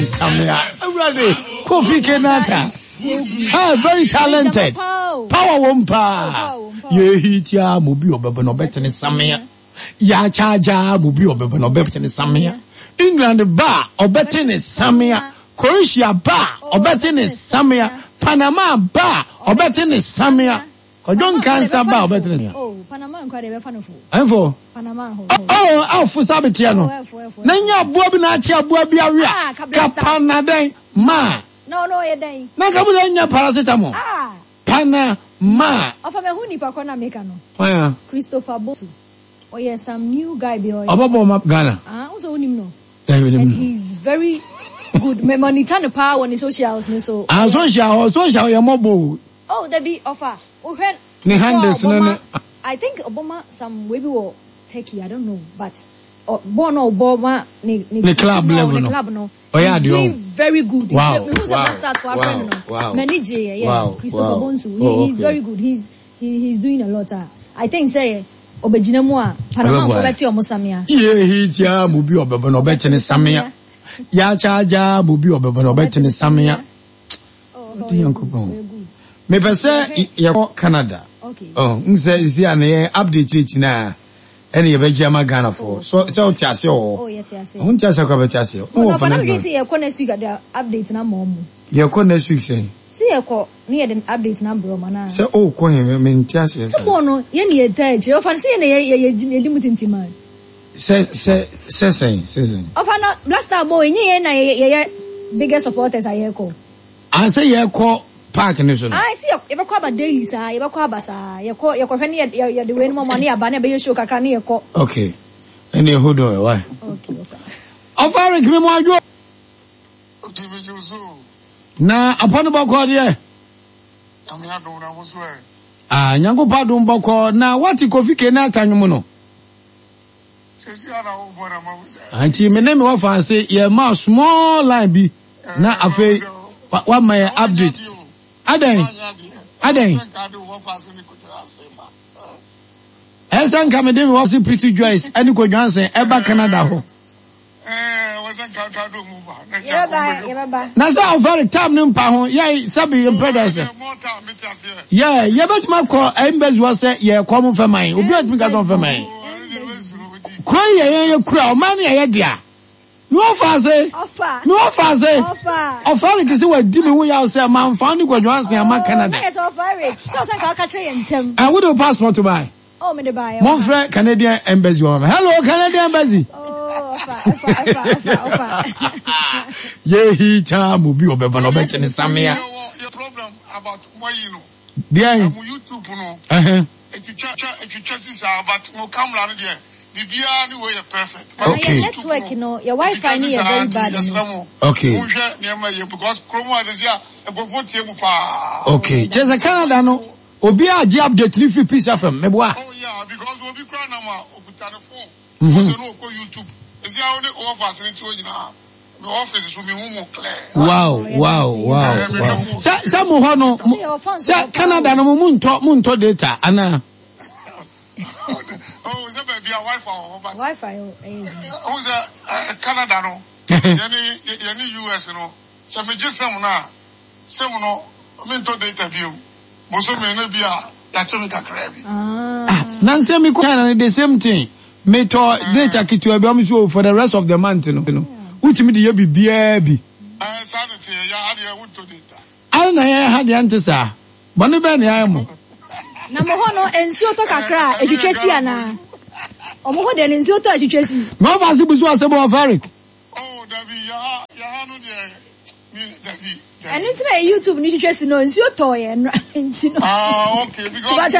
Samia. Ready. Kofi Kenata. Very talented. Power wompa. Ye hitia mubi obebe no bete ni Samia. Ya charger mubi obebe no bete ni Samia. England ba obete ni Samia. Croatia ba obete ni Samia. Panama ba obete ni Samia. Don't cancer ba obete ni. Oh, Panama nkwa de be fa no fo. Enfo. Panama ho. Oh, fu sabetia no. Na nya aboa bi na achi aboa bi awia. Kapanaden ma. No, ye den. Na ka bu nya paracetamol. Panama. Ofa me hu nipa ko na meka no. Why? Christopher Bosu. Oh yes, some new guy be oy. Obobo map Ghana. Also unim no. And he's very good. Me monitor no power on the socials no so. Social ya mobo. Oh, there be offer. Ni handles no. I think Obama some maybe will take I don't know, but born Obama the club level no. Oh yeah, he's very good. Wow. Who's the best start for friend no. Manager, yeah. Wow. Christopher Bonsu. He's very good. He's doing a lot. I think say obejina mu a Panama ko beti omo Samia. Ye hitia mu bi obebe no beti ni Samia. Ya charger mu bi obebe no beti ni Samia. Me pese ye Canada. Okay. Nse isi ane update it na ene ye beji ama Ghana for. So o ti ase o. Oh, ye ti ase. O ti ase ko beti ase. No, but I'm say ye next week the update na mo. Ye ko next week say. See ye ko ni the update na bro mana. Say o ko him me nti ase. Se mo no ye ni etage. O fa say ye di mutintima. Say. Ofa na last time boy ye na ye biggest supporters aye ko. I say ye ko park ni so. I see you be kwa ba daily sa, ye be kwa ba sa. Ye hwe ni ye de we no money aba na be show kakra na ye ko. Okay. Any hold on why? Okay. Offer me mo ajo. Na apon boko de. Nyango padum boko na wati Kofi Kenata nwumo no. Anti me na me wa fa say ye ma small line bi na afi wa my update. Aden. Esan kamede me was Pretty Joyce any ko Johnson eba Canada ho. Na sa offer time nim pa ho ye sabi brothers. Yeah, ye bet ma ko embassy was say ye come for mine. Obi at me ga don for mine. Kwan ye kura o man ye dia. No offer. Offer kisi wa di me wo ya say man fa ni ko Johnson ama Canada. Yes, offer. So say ka catch yentem. I would have passport to buy. Oh, me de buy. Mon frère Canadian embassy. Hello Canadian embassy. Oh, offer. Ye hi cha mu bi obeba no beti ni Samia. Your problem about why you know. There. YouTube no. If you this but no camera no there. Bibia ni way perfect. Okay. Your network, you know, your Wi-Fi ni very bad. Okay. Okay. Just a Canada no. Obi a ji update ni free piece FM. Me boa. Oh yeah, because obi kra na ma obuta the phone. Because no go YouTube. Is there only offers ni to nyina. The office is me more clear. Wow. Sa mo ho no. Sa Canada no mu nto data ana. Oh, is that be a Wi-Fi who's Canada no. Yani US no. So me just some no me to data view. Moso me na bia ya chemi kakra bi. Nanse me ko na the same thing. Me to data kitu abi am so for the rest of the month no. Utimi de ye bibia bi. Sanity ya hade ya wuto data. Ana ya hade antisa. Bone be na ya mo. Na mo ho no ensuo to kakra etwetwesi ana. Omo ho de ensuo to etwetwesi. No ba se busu asebo of Eric. Oh, David, ya no de me David. And it's na YouTube ni twetwesi no ensuo to ye ntino. Okay, because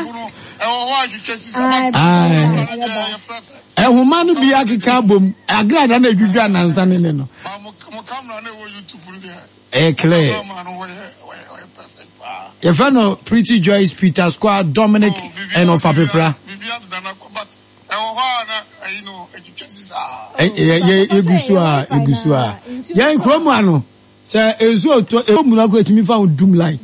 huma no bi akeka bom agrada na adwudwa nansa ne no. Mo camera na wo YouTube there. Clear. If I know Pretty Joyce, Peter Squad, Dominic, and of Papipra. Egusua. Yeah, in Cromano. Say, Ezo to Emunago to me found Doom Light.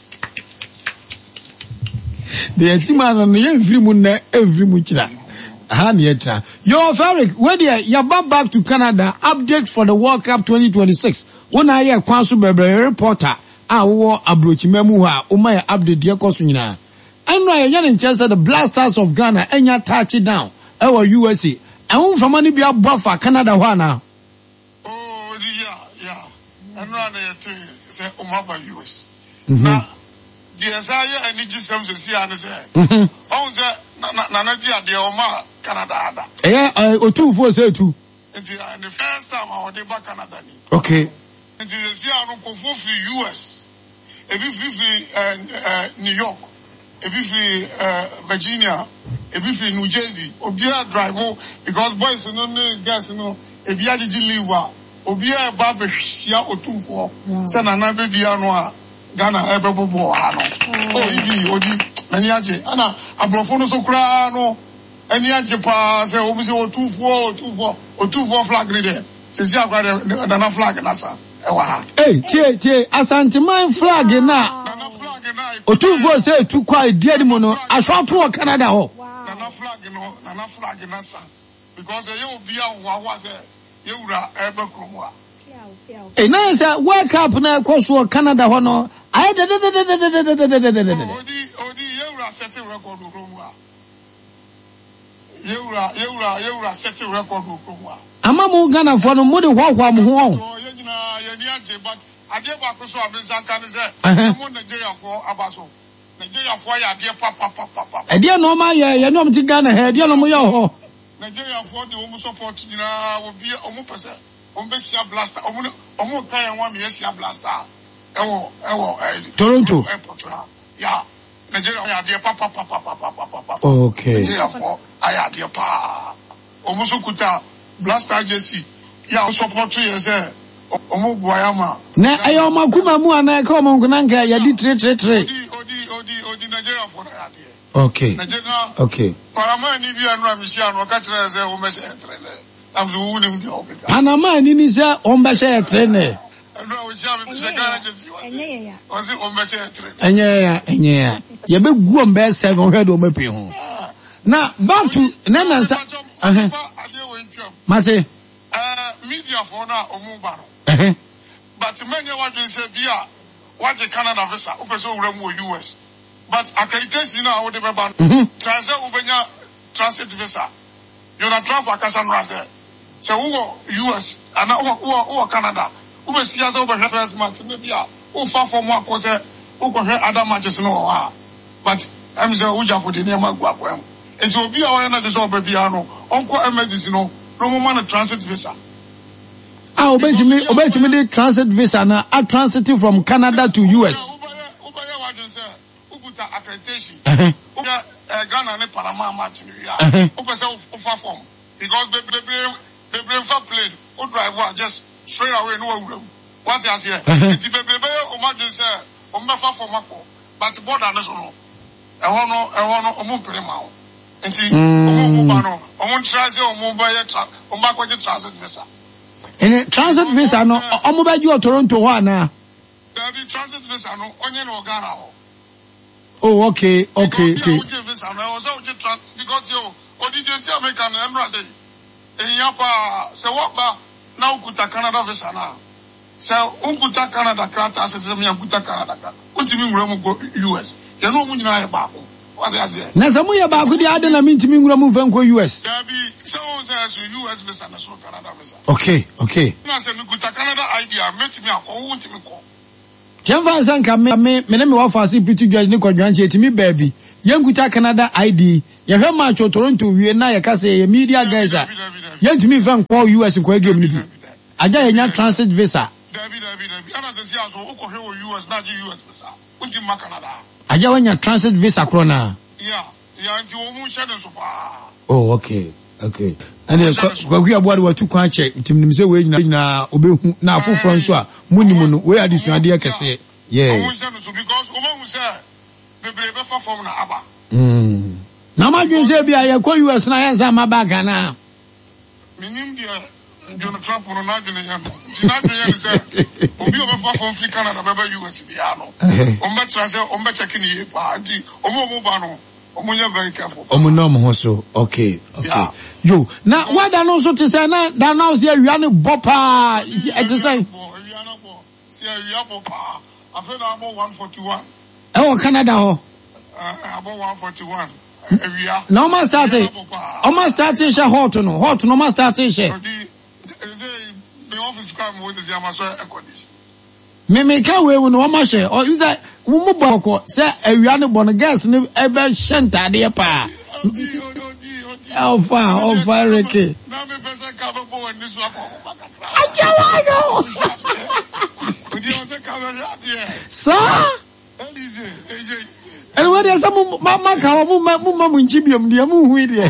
The Timan on the every moon, every muchla. Yo, Farik, where you're back to Canada, update for the World Cup 2026. When I hear Kwansu Bebe reporter, I war abroach memoir, my update dear Kosuna. And I am in chance the Blasters of Ghana, and your touchdown, our USA. I won't for money be a buffer, Canada, one. Oh, yeah. And run say, Omaba US. Now, the Isaiah and Niji Sam to see and say, oh, Nanaja, the Oma, Canada. Or 2 4 say 2. And the first time I was back Canada. Okay. And the Isaiah go for US. If New York, if Virginia, if New Jersey, Obia drive because boys no gas no, if you had to leave, Obia Baba Shia or 2 4, Sana baby Anoa. Ghana ebe bo ha no odi maniaje ana abrofo no so kra no aniaje pa se obi se o 24 flag ni de se si akwa na flag na sa e wa ha che Asanteman flag na o 24 say tu kwa dia di mo no aso to Canada ho na flag na sa because e obi a wa se yewura ebe kromo a now say World Cup na koso Canada ho no I Odi setting record Eura setting record Amamu Ghana for no mode ho mo ho but adeba ko so abensanka ne se mo Nigeria for abaso Nigeria for ya de papa e de no ma ye no mti Ghana he de no mo ye ho Nigeria for the home support nyina obi omo pese ombesia blaster omo kan yan wa me yesia blaster Toronto airport yeah Nigeria ya de papa okay Nigeria for aya de pa omo so kuta blaster jersey ya support you say omo boyama na ayo makuma mu ana ka omo nkunanka ya di tre odi Nigeria for ya de okay Nigeria okay Panama ni bi anu amisia no ka tre say o me say trene am do wuni bi o ka Panama ni say o me say trene Enya ya be guo mbe 7 head o mapi ho na back to na nansa mate media for na omuba no but many what you say bia what the Canada visa o person wura mu US but accreditation na wo de be ban transit ubenya transit visa you na travel akasa no ase so wo US ana wo Canada Ube siyaza ube first match nebia ufa for mo akose ukwohwe other matches no ha but am say uja for the name agwa kwem enti obi a wo na de so bia no onko emergency no mo man transit visa obetimi the transit visa na a transit from Canada to US ubaya wadun say uguta accreditation uga Ghana ne Panama match ni ya upese ufa form because they fa plane o drive just straight away no room. What is here? It's baby imagine say o me fa for mako but border no so no. E wono o mo pere ma o. Enti o mo ba no o mo try say o mo ba ye o ma ko transit visa. And transit visa no o mo ba ju Toronto ho ana. There be transit visa no onye no Ghana ho. Oh okay. Visa no so because you odidenti America no emra say enyapa se what ba na ukuta Canada visa na se ukuta Canada krata asese me ukuta Canada krata untimi nwura mu go US ye no mu nyina ye baako what ya say na se mu ye baako di ade na mintimi nwura mu fan ko US there be se on say so US visa na so Canada visa okay na se me ukuta Canada ID a metimi akọ untimi ko Jemfa sanka me wa fasi pretty judge ni kwadwanche etimi baabi yenkuta Canada ID ye hwe match Toronto wie na ye ka say ye media guys a yentimi fan ko US ko game ni bi aja yenya transit visa David ana se sia so ukohwe wo US na ji US visa unti ma Canada aja wenya transit visa krona ya nti wo mu shede so pa okay ane kwa abuade watu kwa che timnimse we nyina obehu na afoforo nso a munimu no we adisuade akese wo shede so because o ma hu say bebrebe fa form na aba na ma dwense bia ye kwa US na yenza ma baga na minim dia Donald Trump no na dwene ya no dina dwene say obi o be fa form free Canada beba US bia no o mbetra say o mbecheki ni pa di o mo ba no very careful. So okay. Yeah. Yo, now what I know so to say now that now see you are bopa. It is like see you are bopa. I feel about 141. Oh, Canada ho. About 141. No man started. Almost started hot no man started. The office crime was the Amazon condition. Me can we no ma share or is that wo boko say awia ne bon gas ne ebe shenta de pa Alpha Ricky na me pesa ka bo won ni so akọ ajawago odi o se ka be ya so Elize and what is some mama ka mu nchibiom de mu hu de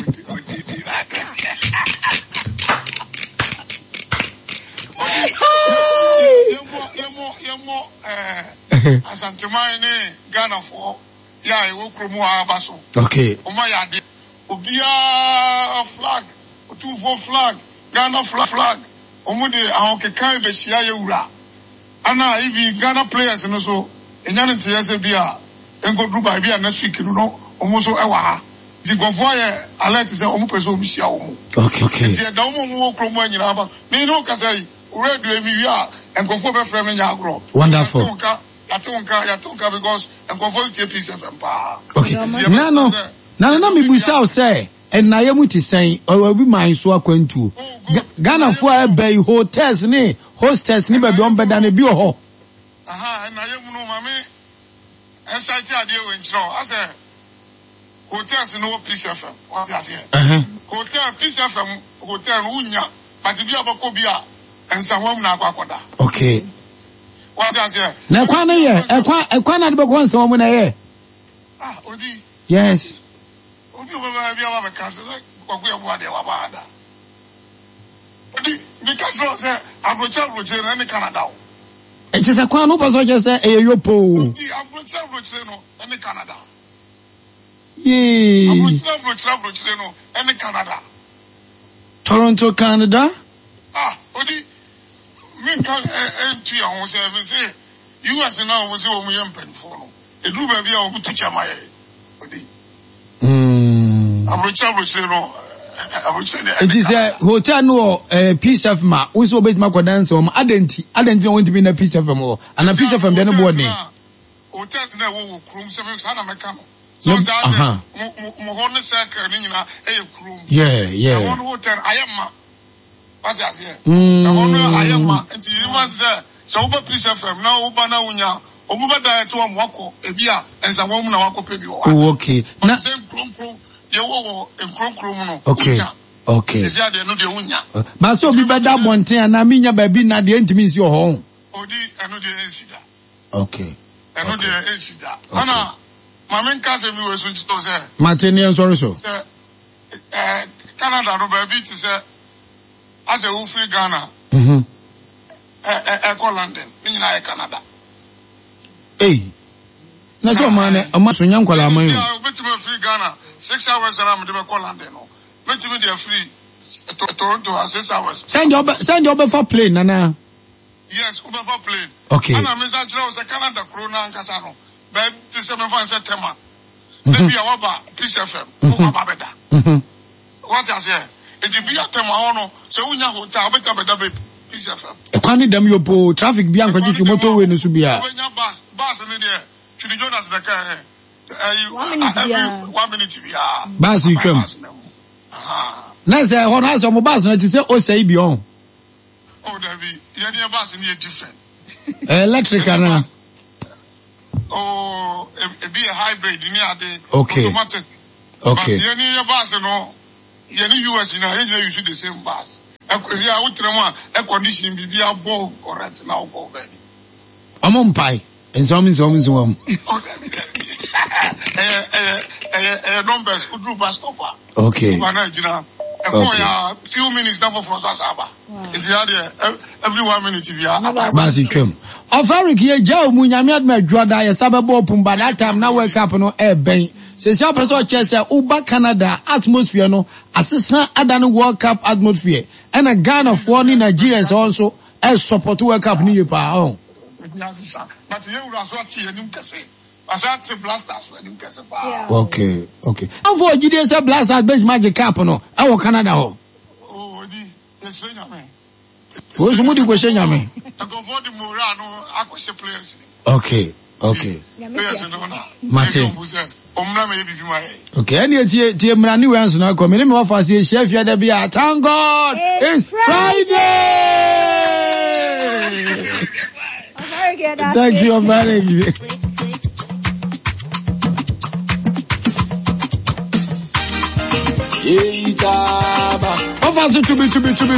Asanteman ne Ghana for ya ewo kromu abaso. Okay. Oma ya de obia flag, otu flag, Ghana flag. Omo de ahon kekan be hia ye wura. Ana ibi Ghana players no so enya ne tiyese bia enkodru ba bia na week no omo so ewa ha. Di gofo ye alert say omo pese omo hia omo. Okay. Di da omo kromu anyina aba. Me no kasai radio mi wi and go for be frame nya agro. Wonderful. Yatunka because and go for the piece of empire. Okay. No me busa say and na yemu ti sen o bi man so akwantu. Ghana for be hotels ni hostels ni be on beda na bi ho. Aha na yemu no mame site ade we nchro ase hotels no piece of what you say. Hotel piece of hotel unya but bi abako bia and some na akwakoda. Okay. What I say? Na kwa na ye, ekwa na de be kon so mo na ye. Odi. Yes. Odi o ba bia wa cancel kwaku ya bo de wa ba da. Odi because no say abrocha na ni Canada. E je se kwa no bo so je se e yopo. Odi abrocha no ni Canada. Yee. Abrocha no ni Canada. Toronto, Canada? Odi me can enti ahun say me say US now we say o mu yem penfo no. Edu ba bia o mu teacher maye. Odi. Abrocha no it is a hotel no PCF ma we so bet ma kwa dance o adenti no want to be na PCF mo and a PCF dem no board ni hotel na wo krum se me sana me ka no so that mo ho ne circle ni nyina e krum yeah one hotel ayema what you say na one ayema nti you say so wo PCF na wo ba na unya o mo ba da to mo akọ ebia ensa wo mu na wakọ pe bi wo oh okay na same krum yewo enkronkrom no okay is ya de no de unya ma so bi beda bonten na minya ba bi na de ntimi nsi ho odi eno de ensida okay eno de ensida ana mamen ka se mi we so to say mateni sorry so Canada no ba bi ti say as a who free Ghana ko London ni na Canada na so man amaso nyankwala man yo betime free Ghana 6 hours around the call London no betime dey free Toronto 6 hours send your for plane nana yes over for plane okay ana me say was a Canada corona nkasa no but this me fan September maybe awaba PCFM ko baba beda what I say e di bia tema no so unya hotel beta beda be PCFM e kwani dem yo po traffic bia nkwachichi motor we no su bia unya bus ni there to the Jonas the car 1 minute bia bus you come na say ho na so mo bus na ti say o say bi on oh David your bus ni different electrical na oh it be a hybrid ni ade okay automatic okay but your bus no your US na he use the same bus akwesi a utremu a air condition bi bia bo correct na go baby amompai enzom numbers could do bus stopper okay a few minutes now for Saba. It's every 1 minute if you are Basi Kem. Ofaric ye jaw mu nyame adma dwada ye sababo pumba that time na wake up no e ben. Se sia person che se uba Canada atmosphere no asesa adane World Cup atmosphere. And a Ghana for ni Nigerians also as support World Cup ni pa on. But you will also see any kase. Asante blasters when him kese pa. Okay. How for GD say blasters bench Magic Cup no? Awo Canada ho. Oh, di esenya me. Wo so mudi ko shenya me. I go for the moral no akwese players. Okay. Players no na. Mate. Omna me bibi mai. Okay, any tie mrani we anso na come me me offer say chef ya da bia. Thank God. It's Friday. Thank you, Amari. Offer to be